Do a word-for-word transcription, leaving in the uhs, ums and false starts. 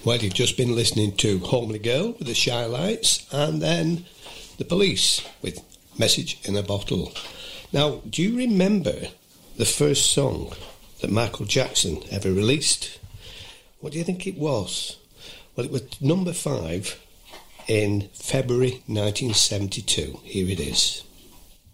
Well, you've just been listening to Homely Girl with the Shy Lights, and then The Police with Message in a Bottle. Now, do you remember the first song that Michael Jackson ever released? What do you think it was? Well, it was number five in February nineteen seventy-two. Here it is.